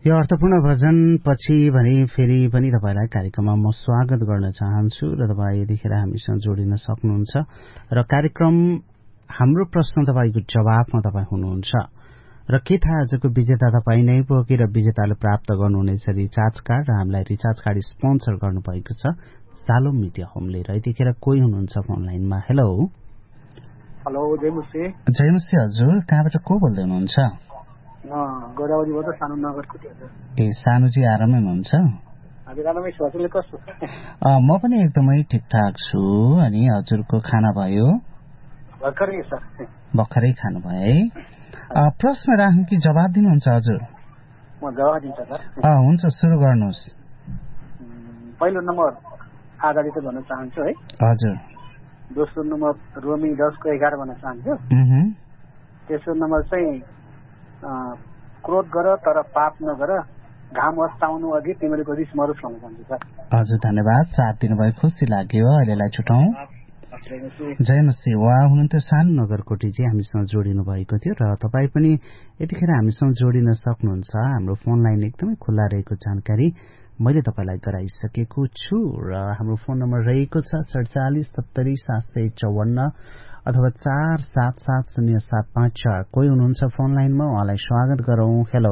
यो अर्थपूर्ण भजन पछि भने फेरि पनि तपाईलाई कार्यक्रममा म स्वागत गर्न चाहन्छु र तपाईँ यतिखेर हामीसँग जोडिन सक्नुहुन्छ र कार्यक्रम हाम्रो प्रश्न तपाईको जवाफमा तपाईँ हुनुहुन्छ र के थाहा आजको विजेता तपाईँ नै पो कि र विजेताले प्राप्त गर्नुहुनेछ रिचार्ज कार्ड र हामीलाई रिचार्ज कार्ड स्पोन्सर गर्नुभएको छ सालोम मिडिया होमले र यतिखेर कोही हुनुहुन्छ फोन लाइनमा। Hello hello जयमुसी। जयमुसी हजुर, कहाँबाट को बोल्दै हुनुहुन्छ? गोदावरीबाट सानो नगरकोटी हजुर। ए सानुजी आरामै हुनुहुन्छ? हजुर आरामै छु। हजुरले कस्तो छ? म पनि एकदमै ठिकठाक छु। अनि हजुरको खाना भयो? भर्खरै सर। भर्खरै खानु भयो है। प्रश्न राख्नु कि जवाब दिनुहुन्छ हजुर? म जवाब दिन्छु सर। हुन्छ सुरु गर्नुहोस्। पहिलो नम्बर आधारित भन्न चाहन्छु है। हजुर। दोस्रो नम्बर रोमी 10:11 भन्न चाहन्छु। तेस्रो नम्बर चाहिँ क्रोध गर तर पाप नगर, घाम अस्ताउनु अघि तिमीहरूको रिस मरोस् भन्न चाहन्छु सर। हजुर धन्यवाद, साथ दिनुभयो, खुसी लाग्यो। अहिलेलाई छुटाउँ। जयमसी उहाँ हुनुहुन्थ्यो सानो नगरकोटी चाहिँ हामीसँग जोडिनु भएको थियो र तपाईँ पनि यतिखेर हामीसँग जोडिन सक्नुहुन्छ। हाम्रो फोन लाइन एकदमै खुल्ला रहेको जानकारी मैले तपाईलाई गराइसकेको छु र हाम्रो फोन नम्बर रहेको छ ४७७०७५४ अथवा ४७७०७५। कोही हुनुहुन्छ फोन लाइनमा, उहाँलाई स्वागत गरौँ। हेलो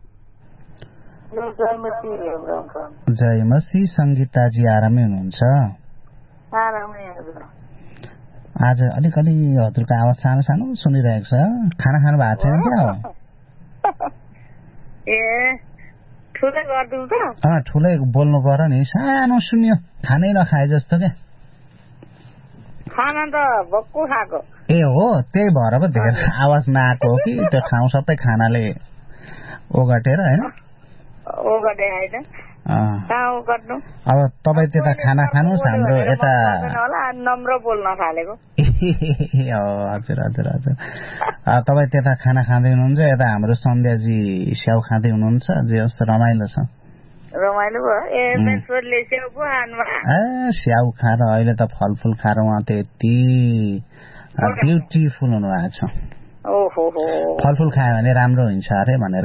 जयमसी। संगीताजी आरामै हुनुहुन्छ? आज अलिकति हजुरको आवाज सानो सानो सुनिरहेको छ। खाना खानु भएको छैन क्या? ठुलै बोल्नु पर्यो नि, सानो सुन्यो, खानै नखाए जस्तो क्या। खाना त भक्कु खाएको। ए हो, त्यही भएर पो धेरै आवाज नआएको हो कि त्यो ठाउँ सबै खानाले ओगटेर होइन? अब तपाईँ त्यता खाना खानुहोस्, हाम्रो यता नम्र बोल्न थालेको। हजुर हजुर हजुर। तपाईँ त्यता खाना खाँदै हुनुहुन्छ, यता हाम्रो सन्ध्याजी स्याउ खाँदै हुनुहुन्छ। जे जस्तो रमाइलो छ। रमाइलो स्याउ खाएर अहिले त फलफुल खाएर उहाँ त यति ब्युटिफुल हुनुभएको छ। फलफुल खायो भने राम्रो हुन्छ अरे भनेर।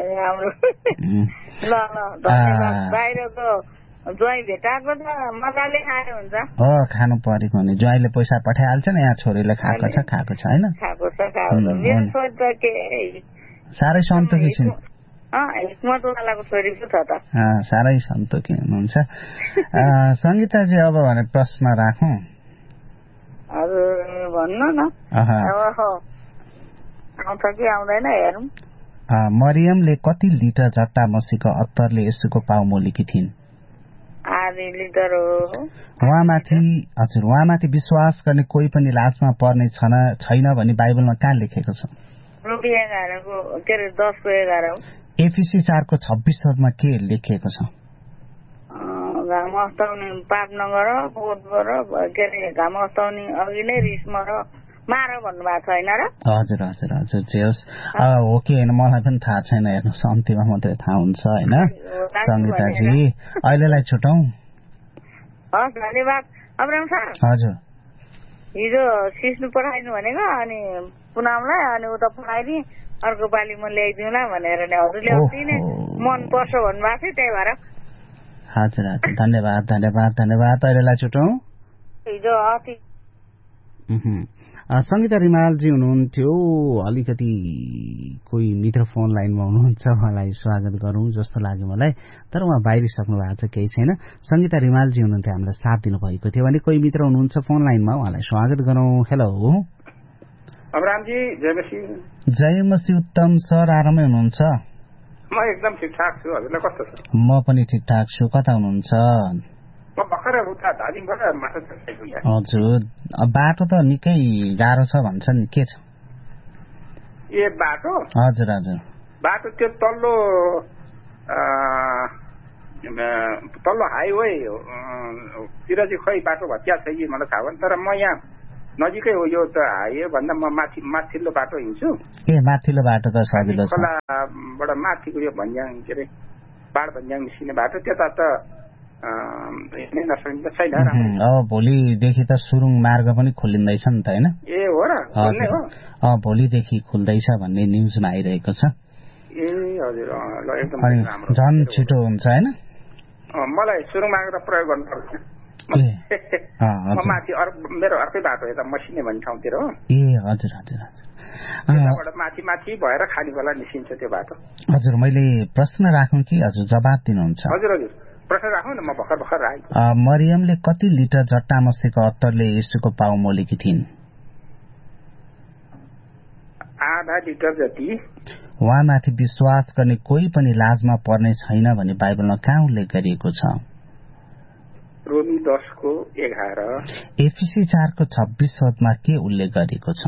हो, खानु परेको नि, ज्वाइँले पैसा पठाइहाल्छ नि, यहाँ छोरीले खाएको छ होइन? साह्रै सन्तोकी छिन्। साह्रै सन्तोकी हुनुहुन्छ। संगीताजी अब भने प्रश्न राखौँ। भन्नु न, आउँछ कि आउँदैन हेरौँ। मरियमले कति लिटर झट्टा मसीको अत्तरले यसुको पाउमोलेकी थिइन्? आधी लिटर हो। उहाँमाथि विश्वास गर्ने कोही पनि लाजमा पर्ने छैन भनी बाइबलमा कहाँ लेखेको छ? एफिसी 4:26 के लेखिएको छ? घाम अस्ताउने पाप नगर, क्रोध गर, घाम अस्ताउने अघि नै रिस मर मार भन्नुभएको छैन र? हजुर हजुर हजुर। जे होस्, हो कि होइन मलाई पनि थाहा छैन, हेर्नुहोस् अन्तिममा मात्रै थाहा हुन्छ होइन संगीताजी। अहिलेलाई छुटाउँ। धन्यवाद अब्राम सर। हजुर। हिजो सिस्नु पठाइदिनु भनेको, अनि पुनमलाई, अनि उता पठाइदिएँ, अर्को पालि म ल्याइदिउँला भनेर नि हजुरले अस्ति नै मन पर्छ भन्नुभएको थियो, त्यही भएर। हजुर हजुर, धन्यवाद धन्यवाद धन्यवाद। अहिलेलाई छुटाउँ। हिजो अति संगीता रिमालजी हुनुहुन्थ्यो। अलिकति कोही मित्र फोन लाइनमा हुनुहुन्छ, उहाँलाई स्वागत गरौँ जस्तो लाग्यो मलाई, तर उहाँ बाहिरिसक्नु भएको छ, केही छैन। संगीता रिमालजी हुनुहुन्थ्यो, हामीलाई साथ दिनुभएको थियो। भने कोही मित्र हुनुहुन्छ फोन लाइनमा, उहाँलाई स्वागत गरौँ। हेलो अब्रामजी। जयमसी। जयमसी उत्तम सर, आरामै हुनुहुन्छ? म एकदम ठिकठाक छु। हजुरलाई कस्तो छ? म पनि ठिकठाक छु। कता हुनुहुन्छ? हजुर, बाटो त निकै गाह्रो छ भन्छ नि, के छ? ए बाटो? हजुर हजुर। बाटो त्यो तल्लो हाइवे तिर चाहिँ खै बाटो भत्या छ कि मलाई थाहा भएन, तर म यहाँ नजिकै हो। यो त हाइवे भन्दा म माथिल्लो बाटो हिँड्छु। ए माथिल्लो बाटो त सजिलो छ। खोलाबाट माथिको यो भन्ज्याङ के अरे बाढ भन्ज्याङ निस्किने बाटो त्यता त हिँड्नै नसकिन्छ छैन। अब भोलिदेखि त सुरुङ मार्ग पनि खोलिँदैछ नि त होइन? ए हो र? भोलिदेखि खुल्दैछ भन्ने न्युजमा आइरहेको छ। ए हजुर ल एकदम राम्रो झन् छिटो हुन्छ हैन मलाई सुरुमा आएर प्रयोग गर्नुपर्छ म माथि मेरो अर्कै बाटो यता मसिने भन्ने ठाउँतिर हो ए हजुर हजुर त्यताबाट माथि माथि भएर खाली बेला निस्किन्छ त्यो बाटो हजुर मैले प्रश्न राखौँ कि हजुर जवाब दिनुहुन्छ हजुर हजुर प्रश्न राखौँ न म भर्खर राखेँ मरियमले कति लिटर जट्टा मसेको अत्तरले येशूको पाउ मोलेकी थिइन् आधा लिटर जति उहाँमाथि विश्वास गर्ने कोही पनि लाजमा पर्ने छैन भन्ने बाइबलमा कहाँ उल्लेख गरिएको छ रोमी 10:11 एफिसी 4:26 के उल्लेख गरिएको छ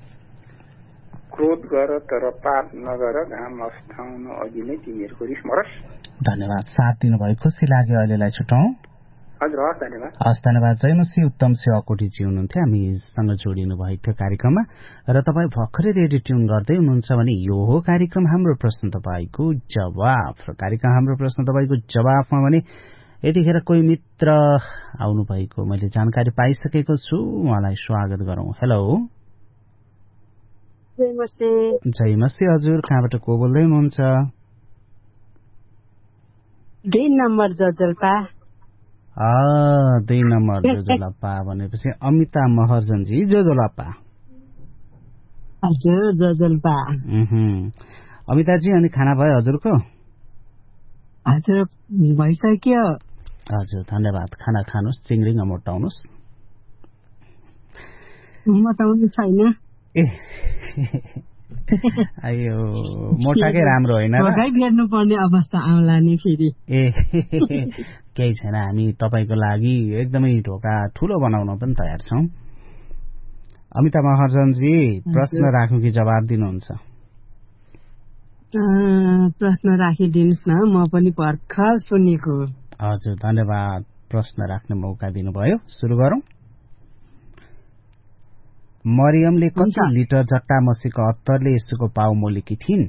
क्रोध गर तर पाप नगर घाम अस्ताउन अघि नै तिमीहरूको रिस मरोस् धन्यवाद साथ दिनुभयो खुसी लाग्यो अहिलेलाई छुटौं हजुर धन्यवाद हस् धन्यवाद जय मसी उत्तम सेवा कोटीजी हुनुहुन्थ्यो हामीसँग जोडिनु भएको थियो कार्यक्रममा र तपाईँ भर्खरै रेडियो ट्युन गर्दै हुनुहुन्छ भने यो हो कार्यक्रम हाम्रो प्रश्न तपाईँको जवाफ र कार्यक्रम हाम्रो प्रश्न तपाईँको जवाफमा भने यतिखेर कोही मित्र आउनु भएको मैले जानकारी पाइसकेको छु उहाँलाई स्वागत गरौं हेलो जय मसी हजुर कहाँबाट को बोल्दै हुनुहुन्छ 2 नम्बर जजलपा 2 नम्बर जोजोलापा भनेपछि अमिता महर्जनजी जोजोलापा हजुर जोजोलापा अमिताजी अनि खाना भयो हजुरको हजुर भइसक्यो हजुर धन्यवाद खाना खानुस् चिङ्रिङ मोटाउनुस् मोटाउनु छैन ए आयो मोटाकै राम्रो होइन फेर्नु पर्ने अवस्था आउला नि फेरि ए केही छैन हामी तपाईको लागि एकदमै ढोका ठूलो बनाउन पनि तयार छौं अमिता महर्जनजी प्रश्न राख्नु कि जवाब दिनुहुन्छ प्रश्न राखिदिनुस् न म पनि भर्खर सुनेको हजुर धन्यवाद प्रश्न राख्ने मौका दिनुभयो सुरु गरौं मरियमले कति लिटर जट्टा मसेको अत्तरले येशूको पाउ मोलेकी थिइन्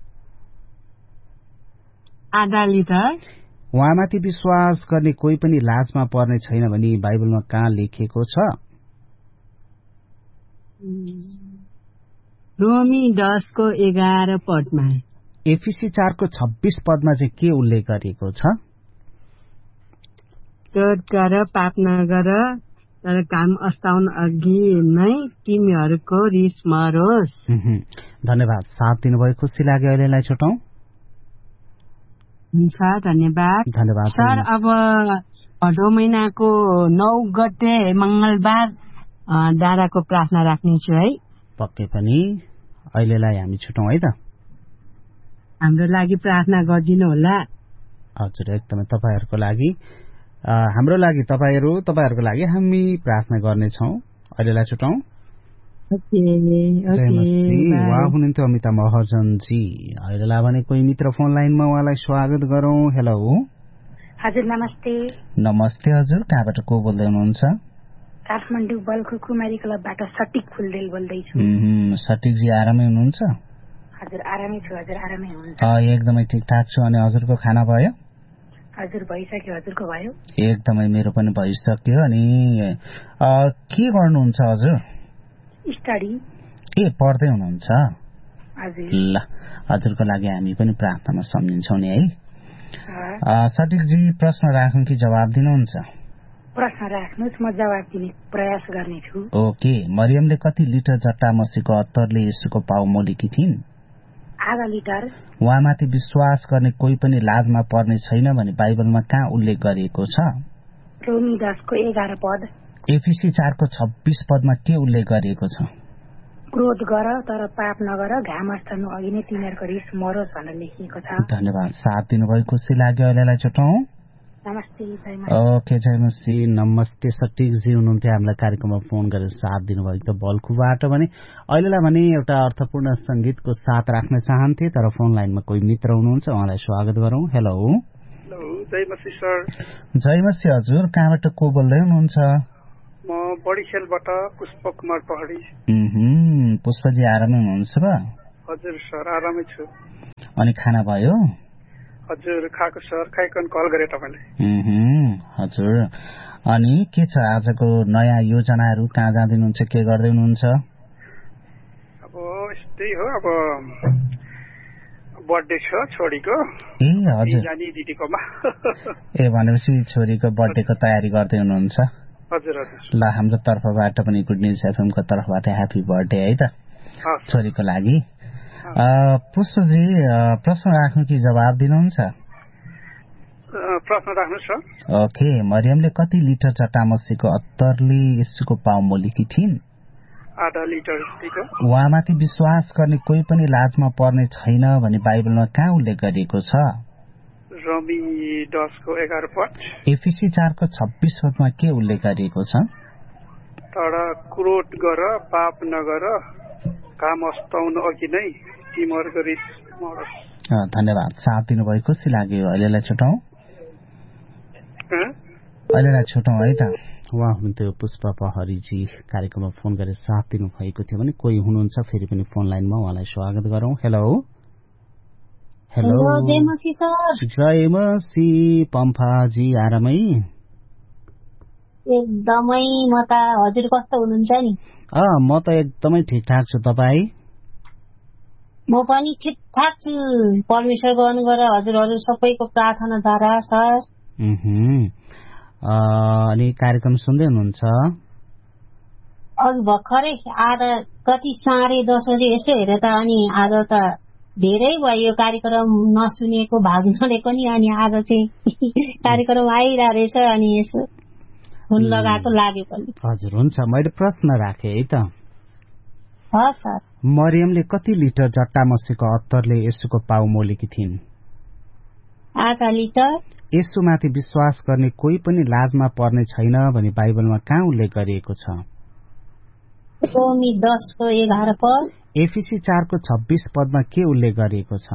आधा लिटर उहाँमाथि विश्वास गर्ने कोही पनि लाजमा पर्ने छैन भनी बाइबलमा कहाँ लेखिएको छ रोमी 10:11 पदमा एफिसी 4:26 पदमा चाहिँ के उल्लेख गरिएको छ क्रोध गर पाप नगर तर काम अस्ताउन अघि नै तिमीहरूको रिस मरोस् धन्यवाद साथ दिनुभयो खुसी लाग्यो अहिलेलाई छुटौं हुन्छ धन्यवाद सर अब भदौ महिनाको 9 गते मंगलबार दादाको प्रार्थना राख्नेछु है पक्कै पनि अहिलेलाई हामी छुटौं है त हाम्रो लागि प्रार्थना गरिदिनु होला हजुर एकदमै तपाईहरुको लागि हाम्रो लागि तपाईहरुको लागि हामी प्रार्थना गर्नेछौं अहिलेलाई छुटौं उहाँ हुनुहुन्थ्यो अमिता महर्जनजी अहिलेलाई भने कोही मित्र फोन लाइनमा उहाँलाई स्वागत गरौं हेलो हजुर नमस्ते नमस्ते हजुर कहाँबाट को बोल्दै हुनुहुन्छ काठमाडौँ बल्खु कुमारी क्लबबाट सटिक फुलदेल बोल्दैछु सटिकजी आरामै हुनुहुन्छ हजुर आरामै छु हजुर आरामै हुनुहुन्छ एकदमै ठिकठाक छु अनि हजुरको खाना भयो हजुर भइसक्यो हजुरको भयो एकदमै मेरो पनि भइसक्यो अनि के गर्नुहुन्छ हजुर स्टडी ए पढ्दै हुनुहुन्छ हजुर ल हजुरको लागि हामी पनि प्रार्थनामा सम्झिन्छौं नि है सटिकजी प्रश्न राखौं कि जवाब दिनुहुन्छ प्रश्न राख्नुस् म जवाब दिने प्रयास गर्नेछु ओके मरियमले कति लिटर जट्टा मसेको अत्तरले येशूको पाउ मोलेकी थिइन् आधा लिटर उहाँमाथि विश्वास गर्ने कोही पनि लाजमा पर्ने छैन भनी बाइबलमा कहाँ उल्लेख गरिएको छ रोमी 10:11 पद एफिसी 4:26 पदमा के उल्लेख गरिएको छ क्रोध गर तर पाप नगर घाम अस्ताउनु अघि नै तिमीहरूको रिस मरोस् भनेर लेखिएको छ धन्यवाद साथ दिनुभयो खुसी लाग्यो अहिलेलाई छुटौं नमस्ते ओके जय मसी नमस्ते सटिकजी हुनुहुन्थ्यो हामीलाई कार्यक्रममा फोन गरेर साथ दिनुभएको बल्खुबाट भने अहिलेलाई भने एउटा अर्थपूर्ण संगीतको साथ राख्न चाहन्थे तर फोन लाइनमा कोही मित्र हुनुहुन्छ उहाँलाई स्वागत गरौं हेलो जय मसी सर जय मसी हजुर कहाँबाट को बोल्दै हुनुहुन्छ म बडीखेलबाट पुष्प कुमार पहाडी पुष्पजी आरामै हुनुहुन्छ र हजुर सर आरामै छु अनि खाना भयो हजुर खाएको सर खाइकन कल गरे तपाईले हजुर अनि के छ आजको नयाँ योजनाहरू कहाँ जाँदैनुहुन्छ के गर्दै हुनुहुन्छ अब यस्तै हो अब बर्थडे छ छोरीको। ए हजुर जानी दिदीकोमा। ए भनेपछि छोरीको बर्थडेको तयारी गर्दै हुनुहुन्छ? हजुर हजुर। ल हाम्रो तर्फबाट पनि गुड न्युज एफएम को तर्फबाट ह्यापी बर्थडे है त छोरीको लागि। पुष्पजी प्रश्न राख्नु कि जवाब दिनुहुन्छ? प्रश्न राख्नु छ। ओके। मरियमले कति लिटर जटामसीको अत्तरले यसुको पाउ मोलेकी थिइन्? आधा लिटर। उहाँमाथि विश्वास गर्ने कोही पनि लाजमा पर्ने छैन भनी बाइबलमा कहाँ उल्लेख गरिएको छ? रोमी 10:11 पद। एफिसी 4:26 पदमा के उल्लेख गरिएको छ? तर क्रोध गर, पाप नगर, काम अस्ताउनु अघि नै तिमीहरूको रिस मरोस्। धन्यवाद, साथ दिनुभयो, खुसी लाग्यो। अहिलेलाई छुटौँ है त। उहाँ हुनुहुन्थ्यो पुष्प प्रहरीजी, कार्यक्रममा फोन गरेर साथ दिनुभएको थियो भने कोही हुनुहुन्छ फेरि पनि फोन लाइनमा, उहाँलाई स्वागत गरौँ। हेलो जय मसी सर। जय मसी पम्फाजी, आरामै? एकदमै। म त हजुर कस्तो हुनुहुन्छ नि? म त एकदमै ठिकठाक छु, तपाईँ? म पनि ठिकठाक छु, परमेश्वरको अनुग्रह हजुरहरू सबैको प्रार्थनाद्वारा सर। अनि कार्यक्रम सुन्दै हुनुहुन्छ? अघि भर्खरै आज कति 10:30 बजे यसो हेरे त, अनि आज त धेरै भयो कार्यक्रम नसुनेको, भाग नलिएको नि, अनि आज चाहिँ कार्यक्रम आइरहेको रहेछ, अनि यसो फोन लगाएको लाग्यो पनि। हजुर हुन्छ, मैले प्रश्न राखेँ है त। सर। मरियमले कति लिटर जट्टामसीको अत्तरले यसुको पाउ मोलेकी थिइन्? आधा लिटर। यसुमाथि विश्वास गर्ने कोही पनि लाजमा पर्ने छैन भनी बाइबलमा कहाँ उल्लेख गरिएको छ? रोमी 10:11 पद। एफिसी 4:26 पदमा के उल्लेख गरिएको छ?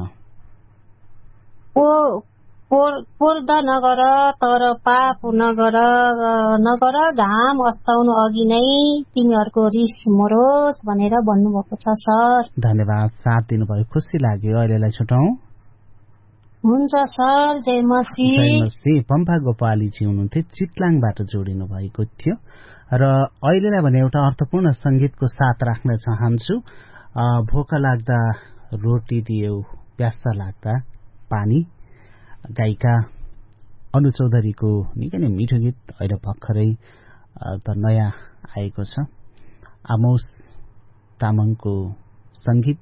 क्रोध नगर, तर पाप नगर, घाम अस्ताउनु अघि नै तिमीहरूको रिस मरोस् भनेर भन्नुभएको छ सर। धन्यवाद, साथ दिनुभयो, खुसी लाग्यो। अहिलेलाई छुटौँ? हुन्छ सर। जय मसी। पम्फा गोपालीजी हुनुहुन्थ्यो, चितलाङबाट जोडिनु भएको थियो। र अहिलेलाई भने एउटा अर्थपूर्ण संगीतको साथ राख्न चाहन्छु। भोक लाग्दा रोटी दियो, प्यास लाग्दा पानी, गायिका अनु चौधरीको निकै नै मिठो गीत अहिले भर्खरै त नयाँ आएको छ। आमोस तामाङको संगीत,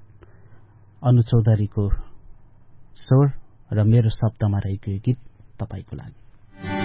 अनु चौधरीको स्वर र मेरो शब्दमा रहेको यो गीत तपाईको लागि।